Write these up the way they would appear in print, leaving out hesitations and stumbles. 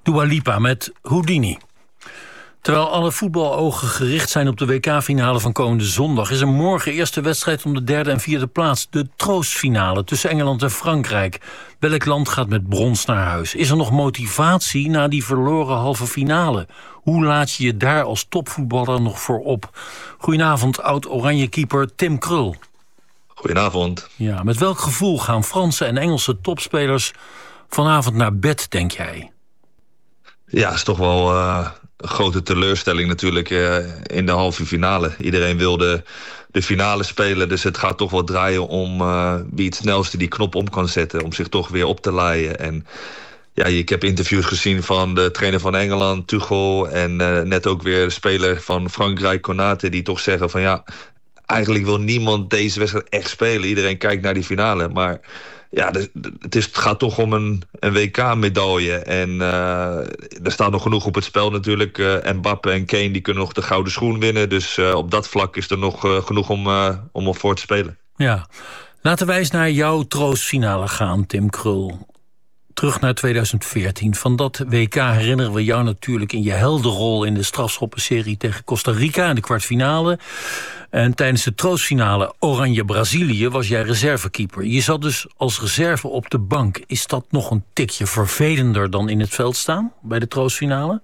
Dua Lipa met Houdini. Terwijl alle voetbalogen gericht zijn op de WK-finale van komende zondag... is er morgen eerste wedstrijd om de derde en vierde plaats. De troostfinale tussen Engeland en Frankrijk. Welk land gaat met brons naar huis? Is er nog motivatie na die verloren halve finale? Hoe laat je je daar als topvoetballer nog voor op? Goedenavond, oud-Oranje-keeper Tim Krul. Goedenavond. Ja, met welk gevoel gaan Franse en Engelse topspelers vanavond naar bed, denk jij? Ja, het is toch wel een grote teleurstelling natuurlijk in de halve finale. Iedereen wilde de finale spelen, dus het gaat toch wel draaien om wie het snelste die knop om kan zetten. Om zich toch weer op te leiden. En ja, ik heb interviews gezien van de trainer van Engeland, Tuchel, en net ook weer de speler van Frankrijk, Konate, die toch zeggen van ja, eigenlijk wil niemand deze wedstrijd echt spelen. Iedereen kijkt naar die finale, maar ja, het gaat toch om een WK-medaille. En er staat nog genoeg op het spel natuurlijk. Mbappé en Kane die kunnen nog de gouden schoen winnen. Dus op dat vlak is er nog genoeg om op voor te spelen. Ja, laten wij eens naar jouw troostfinale gaan, Tim Krul. Terug naar 2014. Van dat WK herinneren we jou natuurlijk in je heldenrol in de strafschoppenserie tegen Costa Rica in de kwartfinale. En tijdens de troostfinale Oranje-Brazilië was jij reservekeeper. Je zat dus als reserve op de bank. Is dat nog een tikje vervelender dan in het veld staan bij de troostfinale?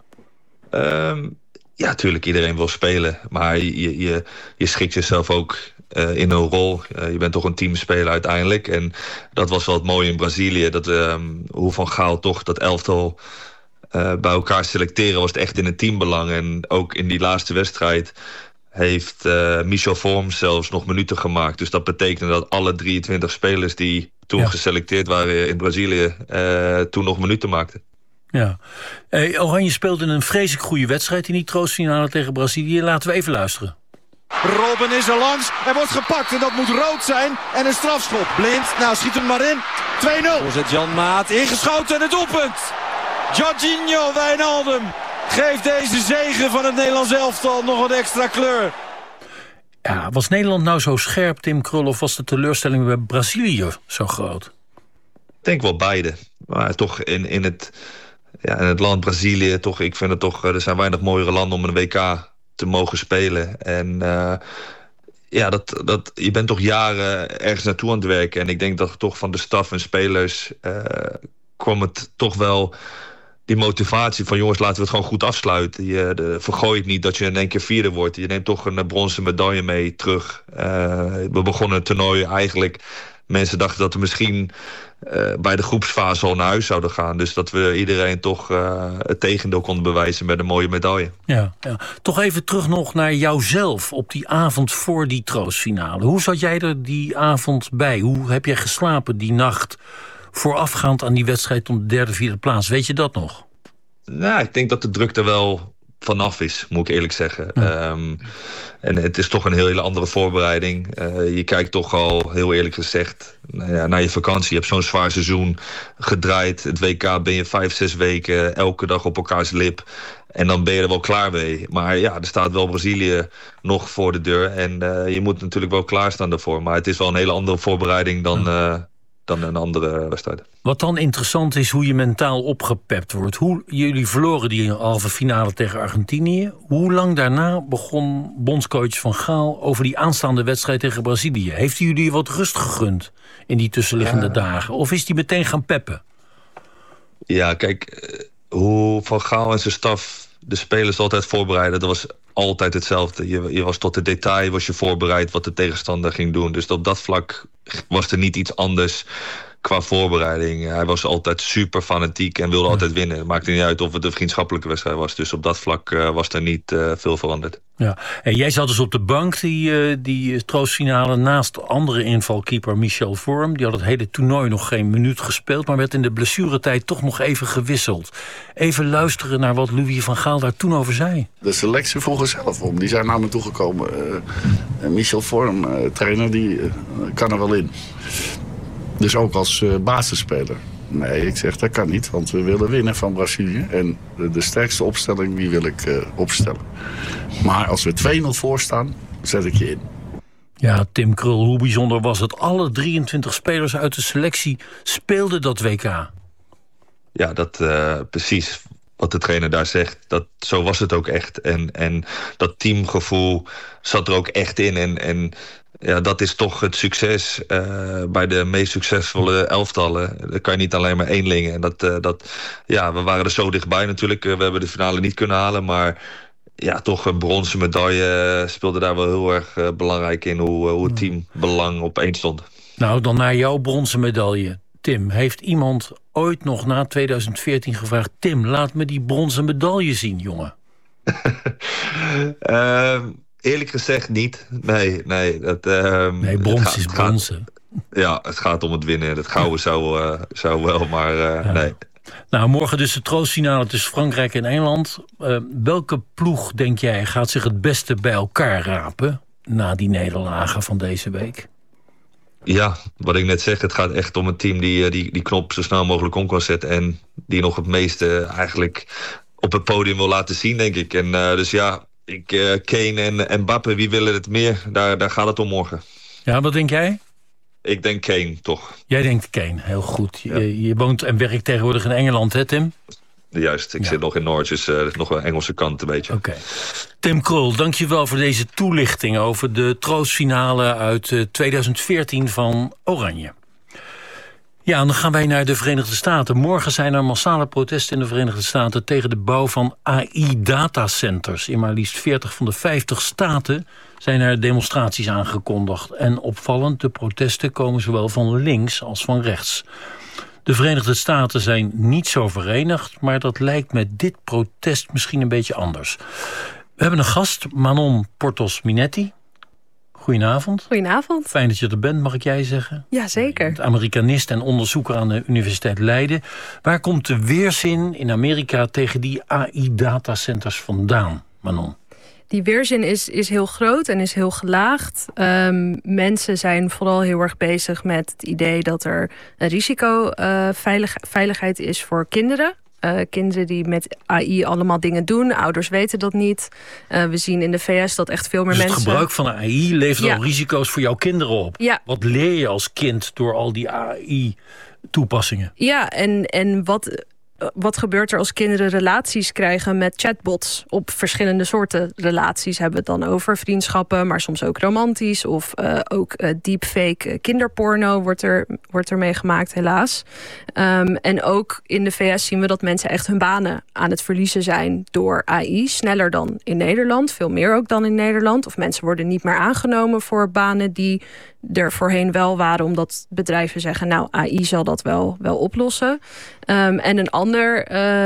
Ja, natuurlijk, iedereen wil spelen. Maar je schikt jezelf ook in een rol. Je bent toch een teamspeler uiteindelijk. En dat was wel het mooie in Brazilië. Dat hoe Van Gaal toch dat elftal bij elkaar selecteren was het echt in het teambelang. En ook in die laatste wedstrijd heeft Michel Vorm zelfs nog minuten gemaakt. Dus dat betekende dat alle 23 spelers die toen geselecteerd waren in Brazilië toen nog minuten maakten. Ja. Oranje speelde een vreselijk goede wedstrijd in die troostfinale tegen Brazilië. Laten we even luisteren. Robben is er langs. Hij wordt gepakt en dat moet rood zijn. En een strafschop. Blind. Nou, schiet hem maar in. 2-0. Voorzet Jan Maat. Ingeschoten en het doelpunt. Jorginho Wijnaldum geeft deze zege van het Nederlands elftal nog een extra kleur. Ja, was Nederland nou zo scherp, Tim Krul, of was de teleurstelling bij Brazilië zo groot? Ik denk wel beide. Maar toch in het land Brazilië, toch, ik vind het toch, er zijn weinig mooiere landen om een WK te mogen spelen. En je bent toch jaren ergens naartoe aan het werken. En ik denk dat toch van de staf en spelers kwam het toch wel die motivatie van jongens, laten we het gewoon goed afsluiten. Vergooi het niet dat je in één keer vierde wordt. Je neemt toch een bronzen medaille mee terug. We begonnen het toernooi eigenlijk. Mensen dachten dat we misschien bij de groepsfase al naar huis zouden gaan. Dus dat we iedereen toch het tegendeel konden bewijzen met een mooie medaille. Ja. Toch even terug nog naar jouzelf op die avond voor die troostfinale. Hoe zat jij er die avond bij? Hoe heb jij geslapen die nacht voorafgaand aan die wedstrijd om de derde, vierde plaats? Weet je dat nog? Nou, ik denk dat de druk er wel vanaf is, moet ik eerlijk zeggen. En het is toch een hele andere voorbereiding. Je kijkt toch al, heel eerlijk gezegd, naar je vakantie. Je hebt zo'n zwaar seizoen gedraaid. Het WK ben je 5-6 weken elke dag op elkaars lip. En dan ben je er wel klaar mee. Maar ja, er staat wel Brazilië nog voor de deur. En je moet natuurlijk wel klaarstaan daarvoor. Maar het is wel een hele andere voorbereiding dan een andere wedstrijd. Wat dan interessant is, hoe je mentaal opgepept wordt. Jullie verloren die halve finale tegen Argentinië. Hoe lang daarna begon bondscoach Van Gaal over die aanstaande wedstrijd tegen Brazilië? Heeft hij jullie wat rust gegund in die tussenliggende dagen? Of is hij meteen gaan peppen? Ja, kijk, hoe Van Gaal en zijn staf de spelers altijd voorbereiden, dat was altijd hetzelfde. Je was tot het detail was je voorbereid wat de tegenstander ging doen. Dus op dat vlak was er niet iets anders qua voorbereiding. Hij was altijd super fanatiek en wilde altijd winnen. Het maakte niet uit of het een vriendschappelijke wedstrijd was. Dus op dat vlak was er niet veel veranderd. Ja. En jij zat dus op de bank, die troostfinale, naast andere invalkeeper Michel Vorm. Die had het hele toernooi nog geen minuut gespeeld, maar werd in de blessuretijd toch nog even gewisseld. Even luisteren naar wat Louis van Gaal daar toen over zei. De selectie vroeg er zelf om. Die zijn naar me toegekomen. Michel Vorm, trainer, die kan er wel in. Dus ook als basisspeler. Nee, ik zeg dat kan niet, want we willen winnen van Brazilië. En de sterkste opstelling, die wil ik opstellen. Maar als we 2-0 voor staan, zet ik je in. Ja, Tim Krul, hoe bijzonder was het? Alle 23 spelers uit de selectie speelden dat WK. Ja, dat precies. wat de trainer daar zegt, zo was het ook echt. En dat teamgevoel zat er ook echt in. En ja, dat is toch het succes bij de meest succesvolle elftallen. Dat kan je niet alleen maar eenlingen. En we waren er zo dichtbij natuurlijk. We hebben de finale niet kunnen halen, maar ja, toch een bronzen medaille speelde daar wel heel erg belangrijk in. Hoe het team belang op één stond. Nou, dan naar jouw bronzen medaille. Tim, heeft iemand ooit nog na 2014 gevraagd... Tim, laat me die bronzen medaille zien, jongen? Eerlijk gezegd niet. Nee. Brons is bronzen. Ja, het gaat om het winnen. Het gouden zou wel, maar nee. Nou, morgen dus de troostfinale tussen Frankrijk en Engeland. Welke ploeg, denk jij, gaat zich het beste bij elkaar rapen... na die nederlagen van deze week? Ja, wat ik net zeg, het gaat echt om een team die knop zo snel mogelijk om kan zetten... en die nog het meeste eigenlijk op het podium wil laten zien, denk ik. En dus ja, Kane en Mbappé, wie willen het meer? Daar gaat het om morgen. Ja, wat denk jij? Ik denk Kane, toch. Jij denkt Kane, heel goed. Ja. Je woont en werkt tegenwoordig in Engeland, hè Tim? Juist, ik zit nog in Norwich, dus dat is nog wel Engelse kant een beetje. Oké. Tim Krul, dankjewel voor deze toelichting over de troostfinale uit 2014 van Oranje. Ja, en dan gaan wij naar de Verenigde Staten. Morgen zijn er massale protesten in de Verenigde Staten tegen de bouw van AI-datacenters. In maar liefst 40 van de 50 staten zijn er demonstraties aangekondigd. En opvallend, de protesten komen zowel van links als van rechts. De Verenigde Staten zijn niet zo verenigd, maar dat lijkt met dit protest misschien een beetje anders. We hebben een gast, Manon Portos-Minetti. Goedenavond. Goedenavond. Fijn dat je er bent, mag ik jij zeggen? Ja, zeker. Amerikanist en onderzoeker aan de Universiteit Leiden. Waar komt de weerzin in Amerika tegen die AI-datacenters vandaan, Manon? Die weerzin is heel groot en is heel gelaagd. Mensen zijn vooral heel erg bezig met het idee dat er een risicoveiligheid is voor kinderen. Kinderen die met AI allemaal dingen doen. Ouders weten dat niet. We zien in de VS dat echt veel meer dus mensen... het gebruik van AI levert al risico's voor jouw kinderen op. Ja. Wat leer je als kind door al die AI-toepassingen? Ja, en wat gebeurt er als kinderen relaties krijgen met chatbots? Op verschillende soorten relaties hebben we het dan over. Vriendschappen, maar soms ook romantisch. Of ook deepfake kinderporno wordt er mee gemaakt, helaas. En ook in de VS zien we dat mensen echt hun banen aan het verliezen zijn door AI. Sneller dan in Nederland, veel meer ook dan in Nederland. Of mensen worden niet meer aangenomen voor banen die er voorheen wel waren, omdat bedrijven zeggen, nou, AI zal dat wel oplossen. En een ander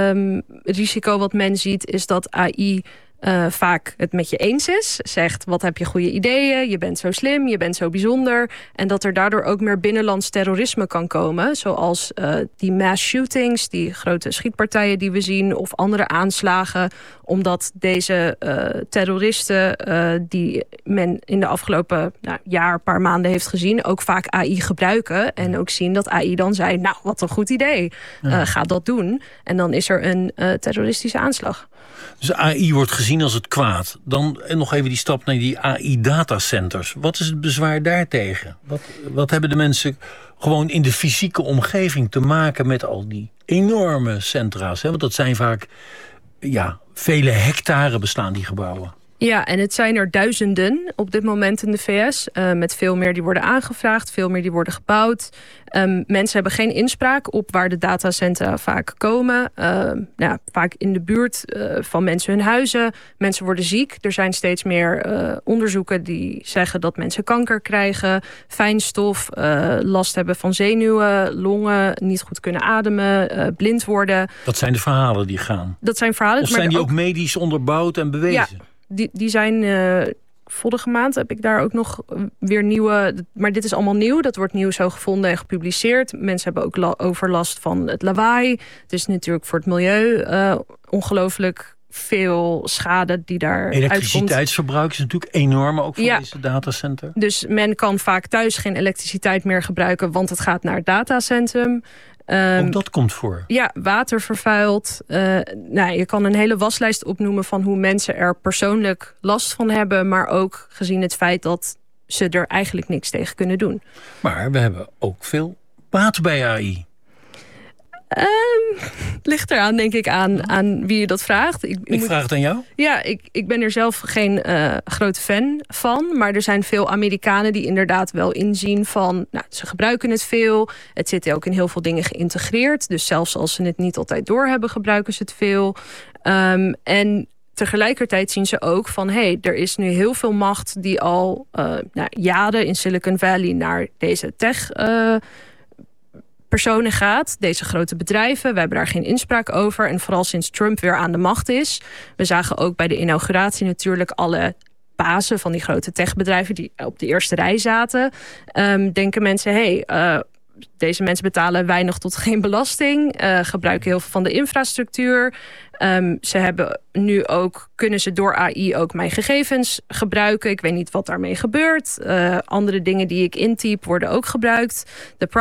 risico wat men ziet is dat AI vaak het met je eens is. Zegt, wat heb je goede ideeën? Je bent zo slim, je bent zo bijzonder. En dat er daardoor ook meer binnenlands terrorisme kan komen. Zoals die mass shootings, die grote schietpartijen die we zien, of andere aanslagen. Omdat deze terroristen die men in de afgelopen jaar, een paar maanden heeft gezien, ook vaak AI gebruiken. En ook zien dat AI dan zei, nou, wat een goed idee. Ga dat doen. En dan is er een terroristische aanslag. Dus AI wordt gezien als het kwaad. Dan nog even die stap naar die AI-datacenters. Wat is het bezwaar daartegen? Wat hebben de mensen gewoon in de fysieke omgeving te maken met al die enorme centra's? Hè? Want dat zijn vaak, vele hectare bestaan die gebouwen. Ja, en het zijn er duizenden op dit moment in de VS. Met veel meer die worden aangevraagd, veel meer die worden gebouwd. Mensen hebben geen inspraak op waar de datacentra vaak komen. Vaak in de buurt van mensen hun huizen. Mensen worden ziek. Er zijn steeds meer onderzoeken die zeggen dat mensen kanker krijgen. Fijnstof, last hebben van zenuwen, longen, niet goed kunnen ademen, blind worden. Dat zijn de verhalen die gaan. Dat zijn verhalen. Of zijn die ook medisch onderbouwd en bewezen? Ja. Die zijn vorige maand heb ik daar ook nog weer nieuwe. Maar dit is allemaal nieuw. Dat wordt nieuw zo gevonden en gepubliceerd. Mensen hebben ook overlast van het lawaai. Het is natuurlijk voor het milieu ongelooflijk veel schade die daar uitkomt. Elektriciteitsverbruik is natuurlijk enorm ook voor deze datacenter. Dus men kan vaak thuis geen elektriciteit meer gebruiken, want het gaat naar het datacentrum. Ook dat komt voor. Ja, water vervuilt. Je kan een hele waslijst opnoemen van hoe mensen er persoonlijk last van hebben, maar ook gezien het feit dat ze er eigenlijk niks tegen kunnen doen. Maar we hebben ook veel baat bij AI. Ligt eraan, denk ik, aan wie je dat vraagt. Ik vraag het aan jou. Ja, ik ben er zelf geen grote fan van. Maar er zijn veel Amerikanen die inderdaad wel inzien van... ze gebruiken het veel. Het zit ook in heel veel dingen geïntegreerd. Dus zelfs als ze het niet altijd doorhebben, gebruiken ze het veel. En tegelijkertijd zien ze ook van... er is nu heel veel macht die al jaren in Silicon Valley... naar deze tech personen gaat, deze grote bedrijven. We hebben daar geen inspraak over. En vooral sinds Trump weer aan de macht is. We zagen ook bij de inauguratie natuurlijk alle bazen van die grote techbedrijven die op de eerste rij zaten. Denken mensen, deze mensen betalen weinig tot geen belasting. Gebruiken heel veel van de infrastructuur. Ze hebben nu ook, kunnen ze door AI ook mijn gegevens gebruiken. Ik weet niet wat daarmee gebeurt. Andere dingen die ik intyp worden ook gebruikt. De